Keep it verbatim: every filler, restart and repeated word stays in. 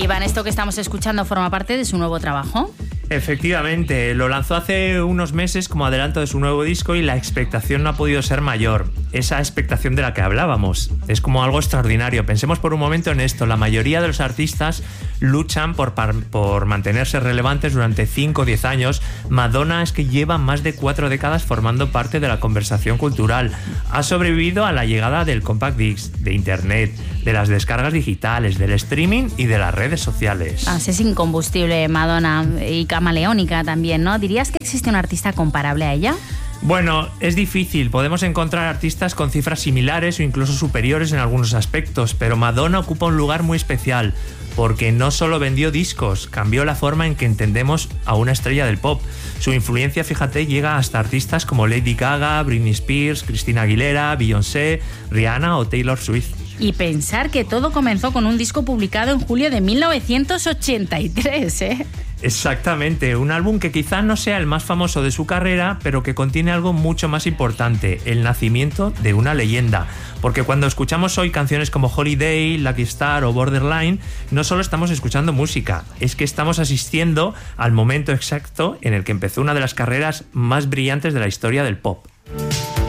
Iván, ¿esto que estamos escuchando forma parte de su nuevo trabajo? Efectivamente, lo lanzó hace unos meses como adelanto de su nuevo disco y la expectación no ha podido ser mayor. Esa expectación de la que hablábamos. Es como algo extraordinario. Pensemos por un momento en esto. La mayoría de los artistas luchan por, por mantenerse relevantes durante cinco o diez años. Madonna es que lleva más de cuatro décadas formando parte de la conversación cultural. Ha sobrevivido a la llegada del compact disc, de internet, de las descargas digitales, del streaming y de las redes sociales. Ah, es incombustible, Madonna, y camaleónica también, ¿no? ¿Dirías que existe un artista comparable a ella? Bueno, es difícil. Podemos encontrar artistas con cifras similares o incluso superiores en algunos aspectos, pero Madonna ocupa un lugar muy especial porque no solo vendió discos, cambió la forma en que entendemos a una estrella del pop. Su influencia, fíjate, llega hasta artistas como Lady Gaga, Britney Spears, Christina Aguilera, Beyoncé, Rihanna o Taylor Swift. Y pensar que todo comenzó con un disco publicado en julio de mil novecientos ochenta y tres, ¿eh? Exactamente, un álbum que quizá no sea el más famoso de su carrera, pero que contiene algo mucho más importante, el nacimiento de una leyenda. Porque cuando escuchamos hoy canciones como Holiday, Lucky Star o Borderline, no solo estamos escuchando música, es que estamos asistiendo al momento exacto en el que empezó una de las carreras más brillantes de la historia del pop.